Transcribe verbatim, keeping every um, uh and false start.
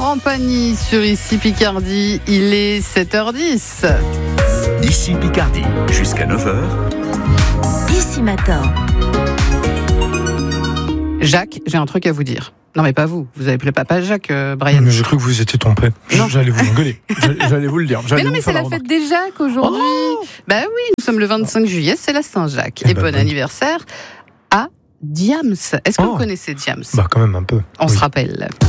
Rampani sur Ici Picardie, il est sept heures dix. Ici Picardie, jusqu'à neuf heures. Ici Matin. Jacques, j'ai un truc à vous dire. Non mais pas vous, vous avez appelé papa Jacques, euh, Brian. Mais j'ai cru que vous étiez trompé. Non. J'allais vous engueuler. J'allais, j'allais vous le dire. J'allais Mais non vous mais faire c'est la remarque. fête des Jacques aujourd'hui. Oh Bah oui, nous sommes le vingt-cinq juillet, c'est la Saint-Jacques. Eh Et ben, bon bon. anniversaire à Diams. Est-ce que Oh. vous connaissez Diams? Bah quand même un peu. On Oui. se rappelle.